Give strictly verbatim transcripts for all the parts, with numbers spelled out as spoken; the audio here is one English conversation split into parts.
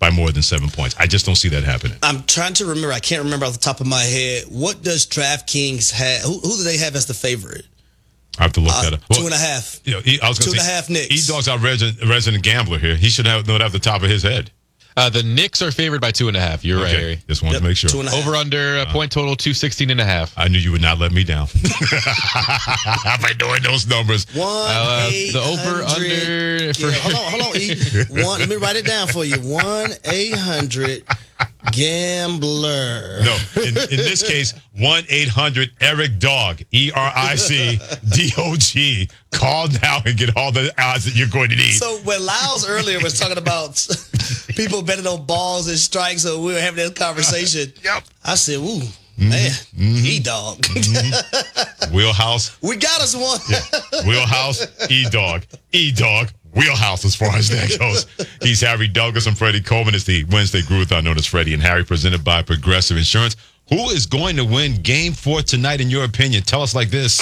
by more than seven points. I just don't see that happening. I'm trying to remember. I can't remember off the top of my head. What does DraftKings have? Who, who do they have as the favorite? I have to look Uh, that up. Well, two and a half. You know, he, I was Two gonna and say, a half Knicks. E-Dog's our resident, resident gambler here. He should have know that off the top of his head. Uh, the Knicks are favored by two and a half. You're Okay. right, Harry. Just wanted Yep, to make sure. two and a half. Over under uh, point total two sixteen and a half. I knew you would not let me down by knowing those numbers. One Uh, eight the over hundred. under for Yeah, hold on, hold on. E. One. Let me write it down for you. One eight hundred gambler. No, in, in this case, one eight hundred Eric Dog, E R I C D O G. Call now and get all the odds that you're going to need. So when Lyles earlier was talking about people betting on balls and strikes, so we were having this conversation. Yep. I said, "Ooh, man, Mm-hmm. E-Dog, Wheelhouse, we got us one." yeah. Wheelhouse, E-Dog, E-Dog, Wheelhouse as far as that goes. He's Harry Douglas and Freddie Coleman. It's the Wednesday Groovathon known as Freddie and Harry, presented by Progressive Insurance. Who is going to win Game Four tonight, in your opinion? Tell us like this.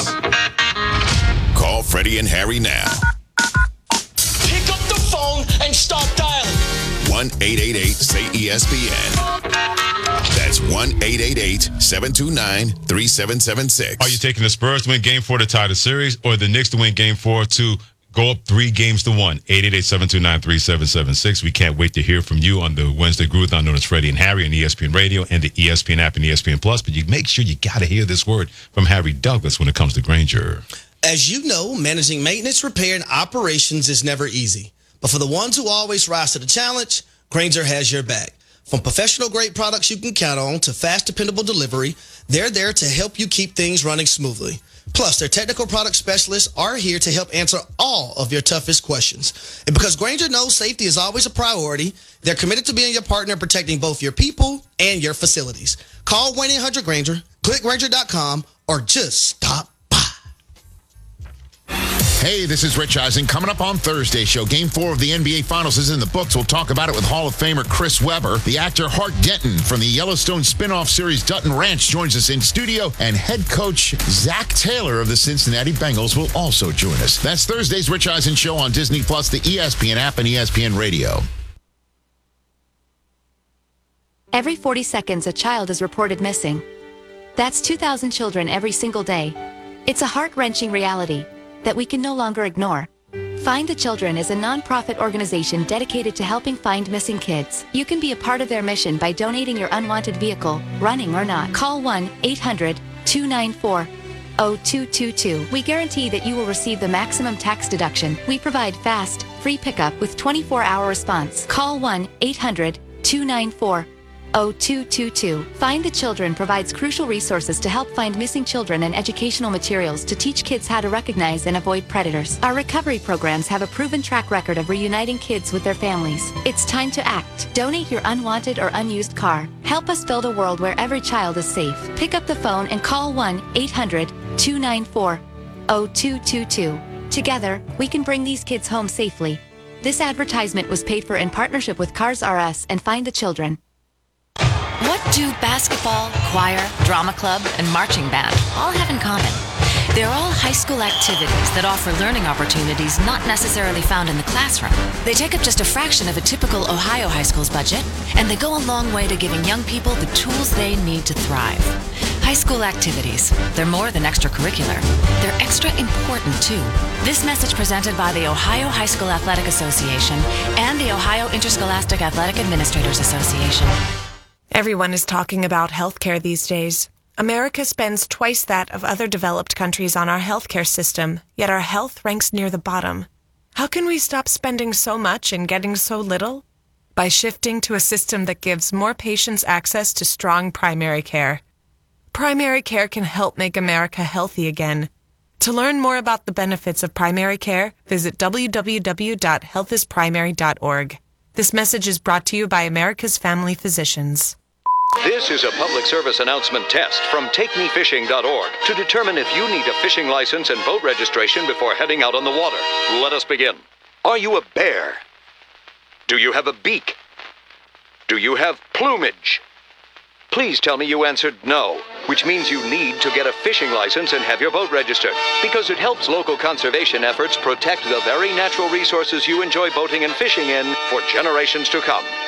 Call Freddie and Harry now. Pick up the phone and start dialing. one eight eight eight say E S P N. That's one eight eight eight seven two nine three seven seven six. Are you taking the Spurs to win Game Four to tie the series, or the Knicks to win Game Four to go up three games to one? eight eight eight seven two nine three seven seven six. We can't wait to hear from you on the Wednesday Groovathon known as Freddie and Harry on E S P N Radio and the E S P N app and E S P N Plus. But you make sure you got to hear this word from Harry Douglas when it comes to Granger. As you know, managing maintenance, repair, and operations is never easy. But for the ones who always rise to the challenge, Granger has your back. From professional-grade products you can count on to fast, dependable delivery, they're there to help you keep things running smoothly. Plus, their technical product specialists are here to help answer all of your toughest questions. And because Granger knows safety is always a priority, they're committed to being your partner and protecting both your people and your facilities. Call one eight hundred Granger, click Granger dot com, or just stop by. Hey, this is Rich Eisen. Coming up on Thursday's show, Game four of the N B A Finals is in the books. We'll talk about it with Hall of Famer Chris Webber. The actor Hart Denton from the Yellowstone spinoff series Dutton Ranch joins us in studio, and head coach Zach Taylor of the Cincinnati Bengals will also join us. That's Thursday's Rich Eisen show on Disney Plus, the E S P N app, and E S P N Radio. Every forty seconds, a child is reported missing. That's two thousand children every single day. It's a heart-wrenching reality that we can no longer ignore. Find the Children is a non-profit organization dedicated to helping find missing kids. You can be a part of their mission by donating your unwanted vehicle, running or not. Call one eight hundred two nine four zero two two two. We guarantee that you will receive the maximum tax deduction. We provide fast, free pickup with twenty-four hour response. Call one eight hundred two nine four zero two two two. Find the Children provides crucial resources to help find missing children and educational materials to teach kids how to recognize and avoid predators. Our recovery programs have a proven track record of reuniting kids with their families. It's time to act. Donate your unwanted or unused car. Help us build a world where every child is safe. Pick up the phone and call one eight hundred two nine four zero two two two. Together, we can bring these kids home safely. This advertisement was paid for in partnership with Cars R Us and Find the Children. What do basketball, choir, drama club, and marching band all have in common? They're all high school activities that offer learning opportunities not necessarily found in the classroom. They take up just a fraction of a typical Ohio high school's budget, and they go a long way to giving young people the tools they need to thrive. High school activities, they're more than extracurricular. They're extra important, too. This message presented by the Ohio High School Athletic Association and the Ohio Interscholastic Athletic Administrators Association. Everyone is talking about healthcare these days. America spends twice that of other developed countries on our healthcare system, yet our health ranks near the bottom. How can we stop spending so much and getting so little? By shifting to a system that gives more patients access to strong primary care. Primary care can help make America healthy again. To learn more about the benefits of primary care, visit w w w dot health is primary dot org. This message is brought to you by America's Family Physicians. This is a public service announcement test from take me fishing dot org to determine if you need a fishing license and boat registration before heading out on the water. Let us begin. Are you a bear? Do you have a beak? Do you have plumage? Please tell me you answered no, which means you need to get a fishing license and have your boat registered, because it helps local conservation efforts protect the very natural resources you enjoy boating and fishing in for generations to come.